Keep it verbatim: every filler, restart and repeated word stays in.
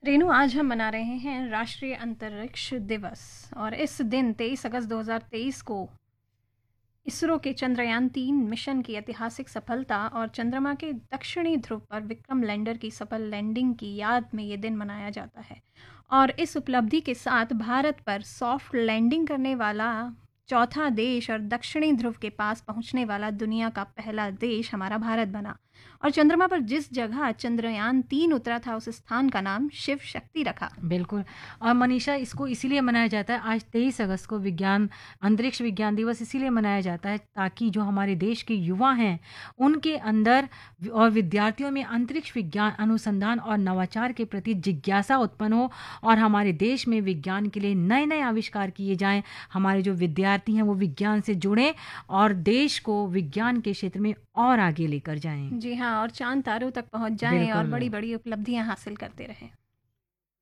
रेनू, आज हम मना रहे हैं राष्ट्रीय अंतरिक्ष दिवस। और इस दिन तेईस अगस्त दो हज़ार तेईस को इसरो के चंद्रयान तीन मिशन की ऐतिहासिक सफलता और चंद्रमा के दक्षिणी ध्रुव पर विक्रम लैंडर की सफल लैंडिंग की याद में ये दिन मनाया जाता है। और इस उपलब्धि के साथ भारत पर सॉफ्ट लैंडिंग करने वाला चौथा देश और दक्षिणी ध्रुव के पास पहुंचने वाला दुनिया का पहला देश हमारा भारत बना। और चंद्रमा पर जिस जगह चंद्रयान तीन उतरा था उस स्थान का नाम शिव शक्ति रखा। बिल्कुल। और मनीषा, इसको इसीलिए मनाया जाता है, आज तेईस अगस्त को विज्ञान अंतरिक्ष विज्ञान दिवस इसीलिए मनाया जाता है ताकि जो हमारे देश के युवा हैं उनके अंदर और विद्यार्थियों में अंतरिक्ष विज्ञान अनुसंधान और नवाचार के प्रति जिज्ञासा उत्पन्न हो और हमारे देश में विज्ञान के लिए नए नए आविष्कार किए जाएं। हमारे जो विद्यार्थी हैं वो विज्ञान से जुड़ें और देश को विज्ञान के क्षेत्र में और आगे लेकर जाएं। जी हाँ, और चांद तारों तक पहुंच जाएं और बिल्कुल। बड़ी बड़ी उपलब्धियां हासिल करते रहें।